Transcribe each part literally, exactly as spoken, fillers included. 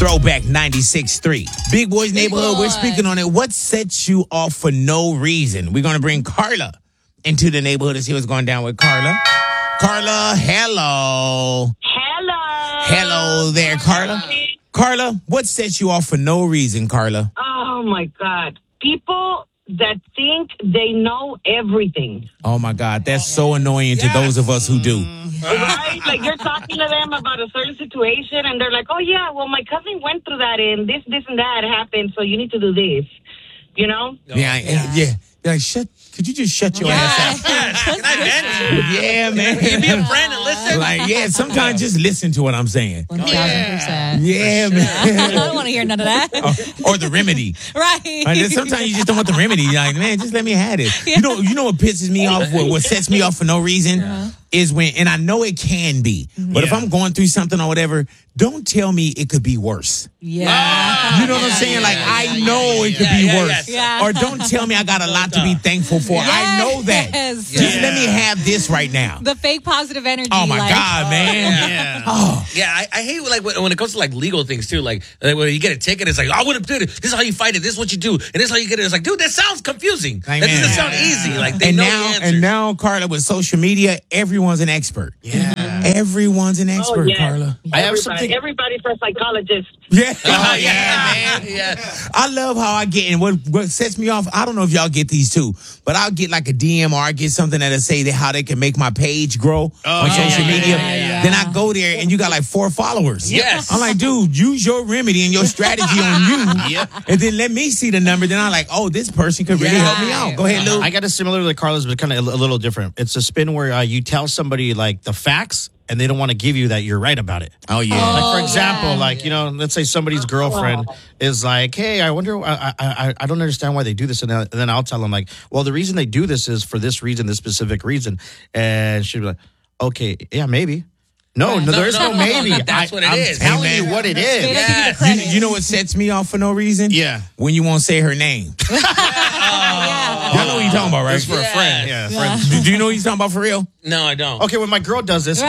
Throwback ninety-six point three. Big Boys Neighborhood, Boy. we're speaking on it. What sets you off for no reason? We're going to bring Carla into the neighborhood to see what's going down with Carla. Carla, hello. Hello. Hello there, Carla. Carla, what sets you off for no reason, Carla? Oh, my God. People that think they know everything. Oh, my God. That's so annoying to those of us who do. Right? Like, you're talking to them about a certain situation, and they're like, oh, yeah, well, my cousin went through that, and this, this, and that happened, so you need to do this. You know? Yeah, yeah. yeah. You're like, shut. Could you just shut your ass up? Can I vent? Yeah, man. Can you be a friend and listen? Like, yeah, sometimes just listen to what I'm saying. one thousand percent. Yeah, man. I don't want to hear none of that. Or, or the remedy. Right. Like, sometimes you just don't want the remedy. You're like, man, just let me have it. You know, you know what pisses me off? What, what sets me off for no reason Uh-huh. is when, and I know it can be, but if Yeah. I'm going through something or whatever, don't tell me it could be worse. Yeah. You know what I'm saying? Like, I know it could yeah, be yeah, worse. yeah. Or don't tell me I got a lot to be thankful for. I know that. Yes. Just let me have this right now. The fake positive energy. Oh, my like, God, man. Yeah. Oh. Yeah, I, I hate like when, when it comes to like legal things too. Like, like when you get a ticket, it's like, oh, I would have did it. This is how you fight it. This is what you do, and this is how you get it. It's like, dude, that sounds confusing. Like, that man. doesn't sound easy. Like they And know now, the answers. and now, Carla, with social media, everyone's an expert. Yeah. Everyone's an Oh, expert, yeah. Carla. I have Everybody, something. everybody's a psychologist. Yeah. Oh yeah, man. Yeah. I love how I get, and what, what sets me off, I don't know if y'all get these too, but I'll get like a D M or I get something that'll say that how they can make my page grow on yeah, social yeah, media. yeah, yeah. Then I go there and you got like four followers. Yes. I'm like, dude, use your remedy and your strategy on you. Yep. And then let me see the number. Then I'm like, oh, this person could really help me out. Go ahead, Lou. I got a similar to Carlos, but kind of a, a little different. It's a spin where uh, you tell somebody like the facts, and they don't want to give you that you're right about it. Oh, yeah. Like for example, yeah. like you know, let's say somebody's girlfriend is like, "Hey, I wonder, I, I, I don't understand why they do this," and then I'll tell them like, "Well, the reason they do this is for this reason, this specific reason," and she'll be like, "Okay, yeah, maybe." No, no, there's no, no, no, maybe. no, that's I, what it I'm is. telling Hey, you man. what it They is. don't give you the Yes. You, credit. you know what sets me off for no reason? Yeah. When you won't say her name. Yeah. Y'all know what you're talking about, right? It's for a friend. Yes. Yeah, friend. Do, do you know what he's talking about for real? No, I don't. Okay, when my girl does this, Yeah.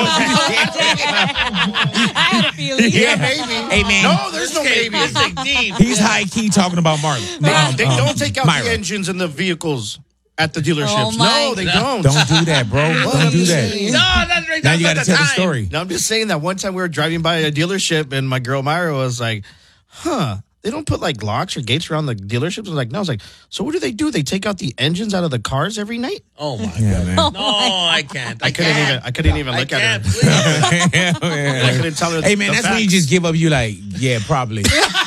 I had a feeling. yeah, maybe. Hey, man. No, there's no maybe. It's like deep. He's high key talking about Marlon. Um, They um, don't take out Myra. the engines in the vehicles at the dealerships. Oh, my no, they God. don't. Don't do that, bro. Don't do that. No, that's right. Now That's you got not to tell the time. story. No, I'm just saying that one time we were driving by a dealership and my girl Myra was like, huh, they don't put like locks or gates around the dealerships? I was like, no. I was like, so what do they do? They take out the engines out of the cars every night? Oh my Yeah, god. man. No, I can't. I couldn't can't. even I couldn't even I look at can't. her. Please. Yeah, I man. couldn't tell her Hey, man, the that's when you facts. just give up. You like, yeah, probably.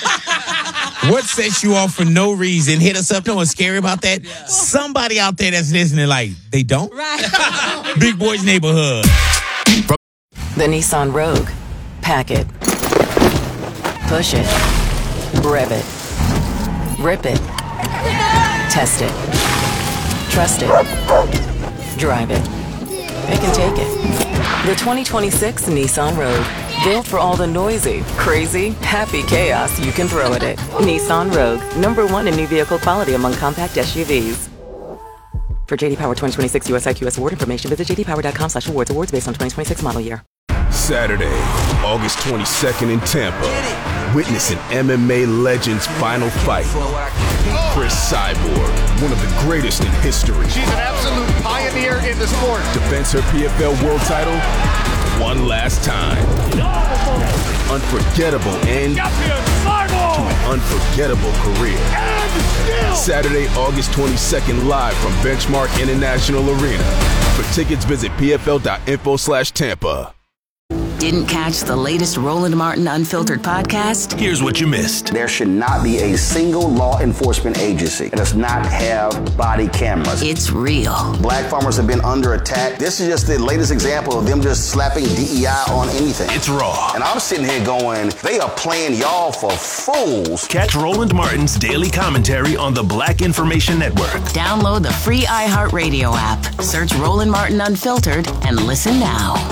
What sets you off for no reason? Hit us up. You know what's scary about that? Somebody out there that's listening like, they don't? Right. Big Boys Neighborhood. The Nissan Rogue. Pack it. Push it. Rev it. Rip it. Test it. Trust it. Drive it. It can take it. The twenty twenty-six Nissan Rogue. Built for all the noisy, crazy, happy chaos you can throw at it. Nissan Rogue. Number one in new vehicle quality among compact S U Vs. For J D Power twenty twenty-six U S I Q S award information, visit j d power dot com slash awards. Awards based on twenty twenty-six model year. Saturday, August twenty-second in Tampa. Witness an M M A legend's final fight. Chris Cyborg, one of the greatest in history. She's an absolute pioneer in the sport. Defends her P F L world title one last time. Unforgettable end to an unforgettable career. Saturday, August twenty-second, live from Benchmark International Arena. For tickets, visit p f l dot info slash Tampa. Didn't catch the latest Roland Martin Unfiltered podcast? Here's what you missed. There should not be a single law enforcement agency that does not have body cameras. It's real. Black farmers have been under attack. This is just the latest example of them just slapping D E I on anything. It's raw. And I'm sitting here going, they are playing y'all for fools. Catch Roland Martin's daily commentary on the Black Information Network. Download the free iHeartRadio app. Search Roland Martin Unfiltered and listen now.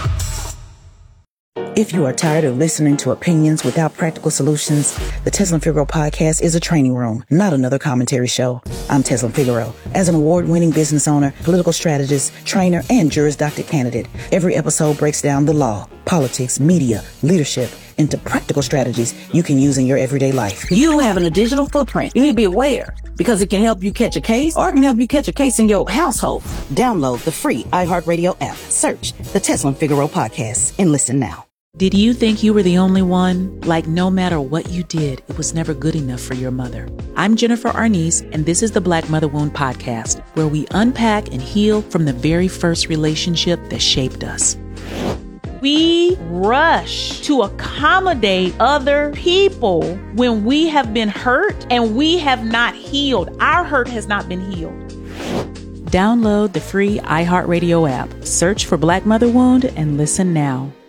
If you are tired of listening to opinions without practical solutions, the Teslin Figaro podcast is a training room, not another commentary show. I'm Teslin Figaro. As an award-winning business owner, political strategist, trainer, and Juris Doctor candidate, every episode breaks down the law, politics, media, leadership, into practical strategies you can use in your everyday life. You having a digital footprint, you need to be aware because it can help you catch a case or it can help you catch a case in your household. Download the free iHeartRadio app, search the Tesla and Figaro podcast, and listen now. Did you think you were the only one? Like no matter what you did, it was never good enough for your mother. I'm Jennifer Arnice, and this is the Black Mother Wound Podcast, where we unpack and heal from the very first relationship that shaped us. We rush to accommodate other people when we have been hurt and we have not healed. Our hurt has not been healed. Download the free iHeartRadio app, search for Black Mother Wound, and listen now.